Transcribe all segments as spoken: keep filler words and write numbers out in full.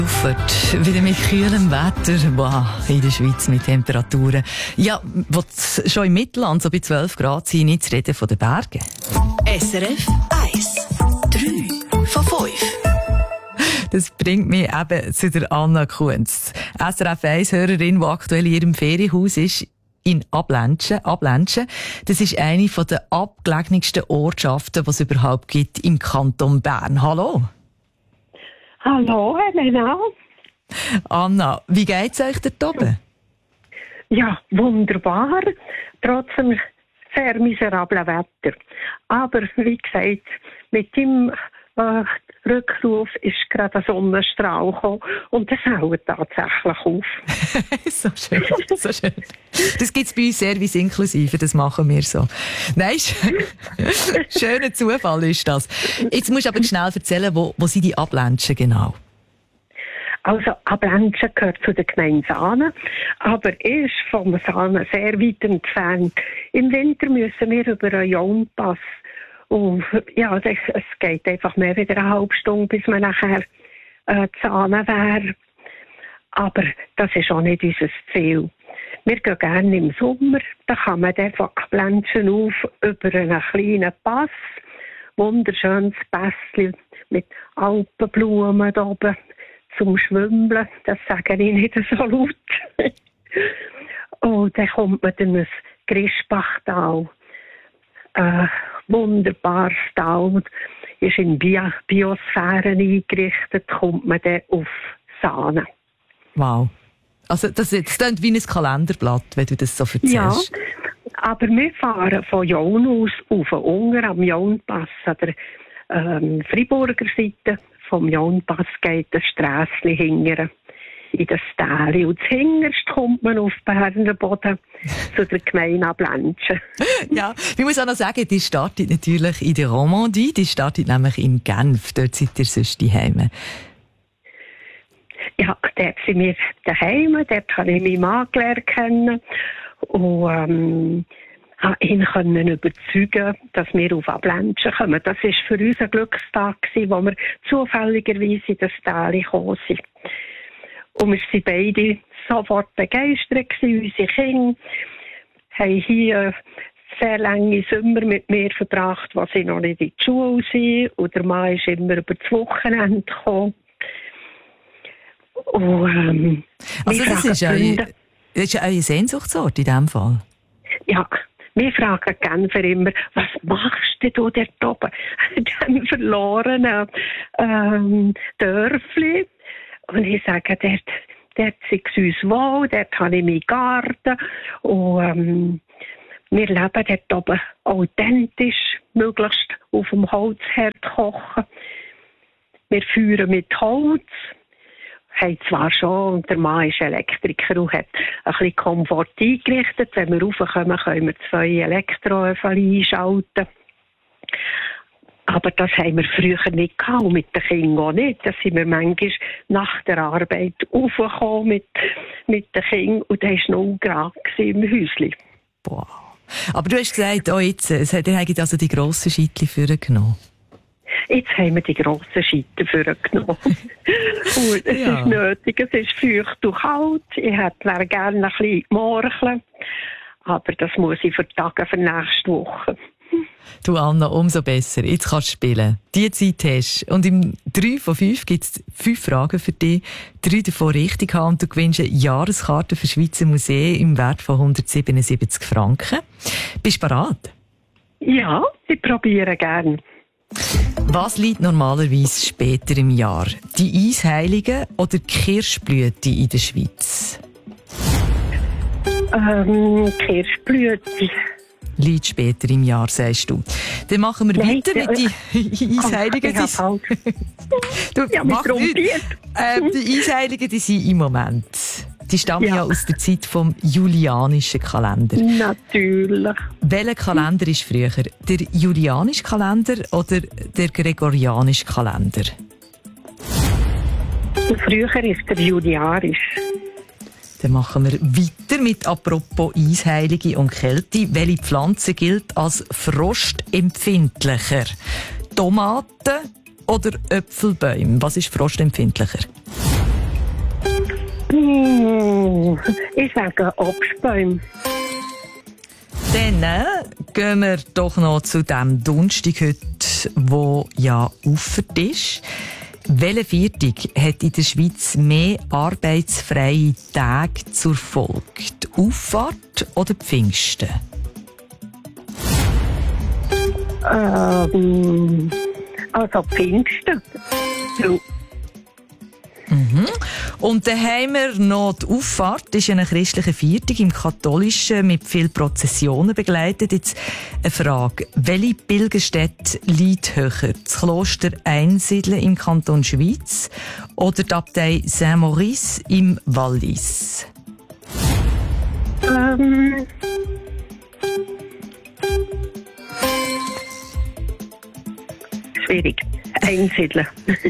Aufwärts, wieder mit kühlem Wetter, wow, in der Schweiz mit Temperaturen. Ja, wo schon im Mittelland so bei zwölf Grad sind, nicht zu reden von den Bergen. S R F eins. drei von fünf. Das bringt mich eben zu der Anna Kunz, S R F eins-Hörerin, die aktuell in ihrem Ferienhaus ist, in Abländschen. Abländschen. Das ist eine der abgelegensten Ortschaften, die es überhaupt gibt im Kanton Bern. Hallo. Hallo, Helena. Anna, wie geht's euch dort oben? Ja, wunderbar. Trotzdem sehr miserablen Wetter. Aber wie gesagt, mit dem äh, Rückruf ist gerade ein Sonnenstrahl gekommen und das hält tatsächlich auf. So schön, so schön. Das gibt es bei uns Service inklusive, das machen wir so. Nein, schöner Zufall ist das. Jetzt musst du aber schnell erzählen, wo, wo sind die Abländschen genau? Also Abländschen gehört zu der Gemeinde Saanen, aber ist vom Saanen sehr weit entfernt. Im Winter müssen wir über einen Jaunpass. Und ja, das, es geht einfach mehr wieder eine halbe Stunde, bis man nachher äh, zu Saanen wäre. Aber das ist auch nicht unser Ziel. Wir gehen gerne im Sommer, da kann man dann von Abländschen auf über einen kleinen Pass, wunderschönes Pässchen mit Alpenblumen da oben zum Schwimmen. Das sage ich nicht so laut. Und dann kommt man dann ins Grischbachtal. Äh, wunderbares Tal, ist in Bio- Biosphären eingerichtet, kommt man dann auf Saanen. Wow. Also das, das klingt wie ein Kalenderblatt, wenn du das so erzählst. Ja, aber wir fahren von Jaun aus auf Unger am Jaunpass an der ähm, Freiburger Seite. Vom Jaunpass geht das Strässchen hingern in das Tal. Und zuhinterst kommt man auf Berner Boden zu der Gemeinde Abländschen. Ja, ich muss auch noch sagen, die startet natürlich in der Romandie, die startet nämlich in Genf. Dort seid ihr sonst daheim. Ja, dort sind wir daheim, dort habe ich meinen Mann gelernt kennen und ähm, konnte ihn können überzeugen, dass wir auf Abländschen kommen. Das war für uns ein Glückstag, wo wir zufälligerweise in das Tal gekommen sind. Und wir waren beide sofort begeistert gewesen. Unsere Kinder haben hier sehr lange Sommer mit mir verbracht, wo sie noch nicht in die Schule sind. Und der Mann ist immer über das Wochenende gekommen. Und, ähm, also das ist, ein, das ist ein Sehnsuchtsort in diesem Fall? Ja, wir fragen Genfer immer, was machst du dort oben? Dann verlorenen ähm, Dörfli. Und ich sage, dort, dort ist es uns wohl, dort habe ich meinen Garten. Und ähm, wir leben dort oben authentisch, möglichst auf dem Holzherd kochen. Wir führen mit Holz. Haben zwar schon, und der Mann ist Elektriker und hat ein bisschen Komfort eingerichtet. Wenn wir raufkommen, können wir zwei Elektroöfen einschalten. Aber das haben wir früher nicht gehabt, und mit den Kindern auch nicht. Da sind wir manchmal nach der Arbeit raufgekommen mit, mit den Kindern und da war noch gerade im Häuschen. Boah. Aber du hast gesagt, oh jetzt, es hat also die grossen Scheitchen vorgenommen. Jetzt haben wir die grossen Scheite vorgenommen. Und es ja. ist nötig, es ist feucht und kalt. Ich hätte gerne ein bisschen morcheln, aber das muss ich vertagen für nächste Woche. Du Anna, umso besser. Jetzt kannst du spielen. Die Zeit hast du. Und im drei von fünf gibt es fünf Fragen für dich. Drei davon richtig haben und du gewinnst eine Jahreskarte für Schweizer Museen im Wert von hundertsiebenundsiebzig Franken. Bist du bereit? Ja, ich probiere gerne. Was liegt normalerweise später im Jahr? Die Eisheiligen oder die Kirschblüte in der Schweiz? Ähm, Kirschblüte. Liegt später im Jahr, sagst du. Dann machen wir Nein, weiter mit den Eisheiligen. Oh, du, ja, mach nicht. Ähm, die Eisheiligen, die sind im Moment. Die stammen ja. ja aus der Zeit vom julianischen Kalender. Natürlich. Welcher Kalender ist früher? Der julianische Kalender oder der gregorianische Kalender? Früher ist der julianisch. Dann machen wir weiter mit apropos Eisheilige und Kälte. Welche Pflanze gilt als frostempfindlicher? Tomaten oder Äpfelbäume? Was ist frostempfindlicher? Mm, ich sage Obstbäume. Dann äh, gehen wir doch noch zu dem Donnerstag heute, wo ja Auffahrt ist. Welcher Viertag hat in der Schweiz mehr arbeitsfreie Tage zur Folge? Die Auffahrt oder die Pfingsten? Ähm, also Pfingsten. So. Mhm. Und dann haben wir noch die Auffahrt. Das ist eine christliche Viertag im Katholischen mit vielen Prozessionen begleitet. Jetzt eine Frage. Welche Pilgerstätte liegt höher? Das Kloster Einsiedeln im Kanton Schwyz oder die Abtei Saint-Maurice im Wallis? Ähm, schwierig. Einsiedeln.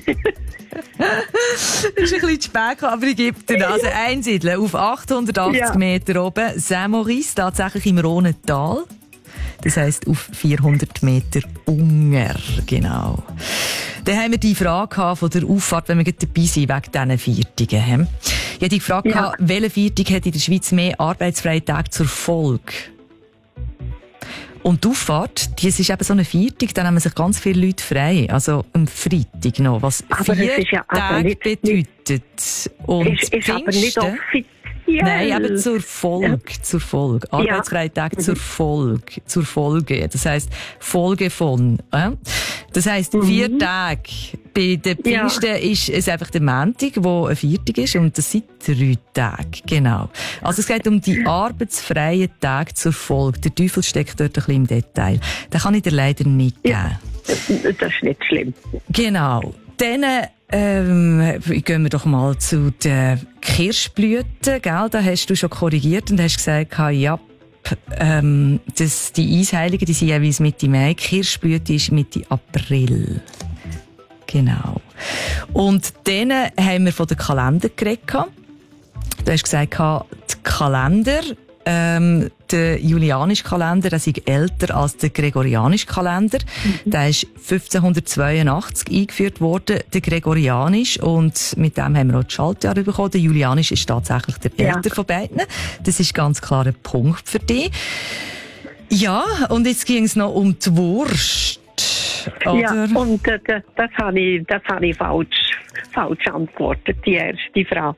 Das ist ein bisschen zu spät, aber ich gebe dir das. Also Einsiedeln auf achthundertachtzig Ja. Meter oben. Saint-Maurice, tatsächlich im Rhônetal. Das heisst auf vierhundert Meter Unger. Genau. Dann haben wir die Frage von der Auffahrt, wenn wir gerade dabei sind, wegen diesen Viertigen. he? Ich habe die Frage Ja. gehabt, welche Viertig hat in der Schweiz mehr arbeitsfreie Tage zur Folge? Und die Auffahrt, das ist eben so eine Viertig, da nehmen sich ganz viele Leute frei. Also am Freitag noch, was Aber vier es ist ja aber Tage nicht- bedeutet. Und ist, ist aber nicht Pfingsten- offiziell. Nein, eben zur Folge, zur Folge. Arbeitsfreie Tage zur Folge, zur Folge. Das heisst, Folge von. Äh? Das heisst, vier Tage. Bei den Ja. Pfingsten ist es einfach der Montag, wo ein Viertag ist, und das sind drei Tage. Genau. Also es geht um die arbeitsfreien Tage zur Folge. Der Teufel steckt dort ein bisschen im Detail. Den kann ich dir leider nicht geben. Ja. Das ist nicht schlimm. Genau. Dann ähm, gehen wir doch mal zu den Kirschblüten, gell? Da hast du schon korrigiert und hast gesagt, ja, ähm, das, die Eisheiligen, die sind jeweils Mitte Mai. Kirschblüte ist Mitte April. Genau. Und dann haben wir von den Kalender geredet. Du hast gesagt, die Kalender, ähm, der julianische Kalender, der ist älter als der gregorianische Kalender. Mhm. Der ist fünfzehnhundertzweiundachtzig eingeführt worden, der gregorianisch. Und mit dem haben wir auch die Schaltjahre bekommen. Der julianische ist tatsächlich der Ja. älter von beiden. Das ist ganz klar ein Punkt für dich. Ja, und jetzt ging es noch um die Wurst. Oder? Ja, und äh, das, das habe ich, das habe ich falsch, falsch antwortet, die erste Frage.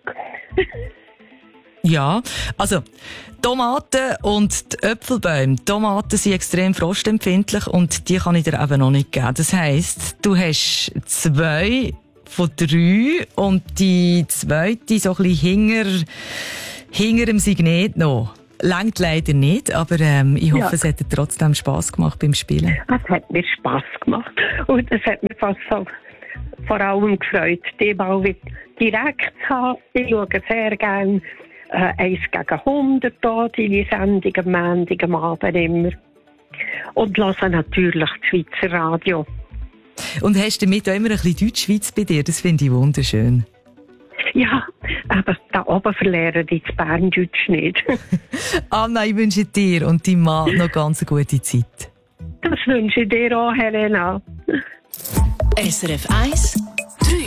Ja, also Tomaten und die Äpfelbäume. Die Tomaten sind extrem frostempfindlich und die kann ich dir eben noch nicht geben. Das heisst, du hast zwei von drei und die zweite so ein bisschen hinter, hinter dem Signet noch. Längt leider nicht, aber ähm, ich hoffe, Ja. es hat dir trotzdem Spass gemacht beim Spielen. Es hat mir Spass gemacht. Und es hat mich fast so vor allem gefreut, die mal wieder direkt zu haben. Ich schaue sehr gerne äh, eins gegen hundert hier, deine Sendung am Montag, am Abend immer. Und höre natürlich das Schweizer Radio. Und hast du damit auch immer ein bisschen Deutschschweiz bei dir? Das finde ich wunderschön. Ja, aber da oben verlieren die das Berndeutsch nicht. Anna, ich wünsche dir und deinem Mann noch ganz eine gute Zeit. Das wünsche ich dir auch, Helena. S R F eins